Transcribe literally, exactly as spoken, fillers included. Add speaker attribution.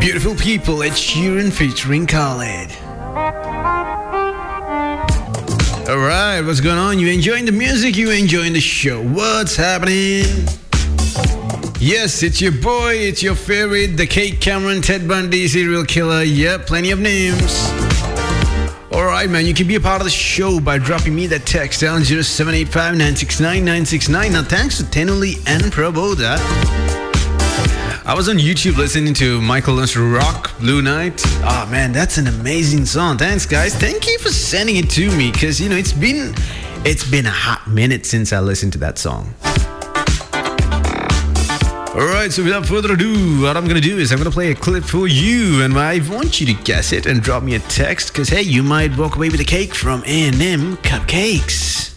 Speaker 1: Beautiful People, Ed Sheeran featuring Khaled. Alright, what's going on? You enjoying the music? You enjoying the show? What's happening? Yes, it's your boy, it's your favorite, the Cake Cameron, Ted Bundy, serial killer. Yep, plenty of names. Alright, man, you can be a part of the show by dropping me that text down zero seven eight five nine six nine nine six nine. Now, thanks to Tenuli and Praboda. I was on YouTube listening to Michael Learns to Rock, Blue Night. Oh, man, that's an amazing song. Thanks, guys. Thank you for sending it to me because, you know, it's been, it's been a hot minute since I listened to that song. Alright, so without further ado, what I'm going to do is I'm going to play a clip for you, and I want you to guess it and drop me a text, because hey, you might walk away with a cake from A and M Cupcakes.